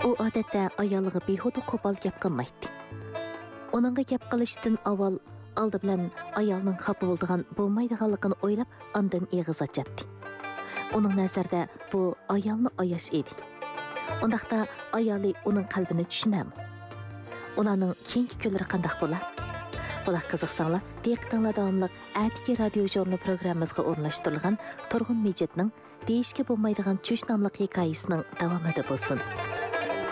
U odatda ayoliga behuda qo'pol gap qilmaydi. Uningga gap qilishdan avval oldi bilan ayolning xafa bo'ladigan bo'lmaydiganligini o'ylab, ondan eg'iz ochadi. Uning nazarida bu ayolni ayash edi. Undaqda ayoli uning qalbini tushunami? Ularning keyingi kunlari qanday bo'ladi? Bular qiziqsanglar, diqqatinglar davomli Atiki radio jurnal programmamizga o'rnashtirilgan Turg'un Mejitning Deyishga bo'lmaydigan tush nomli hikoyasining davomida bo'lsin.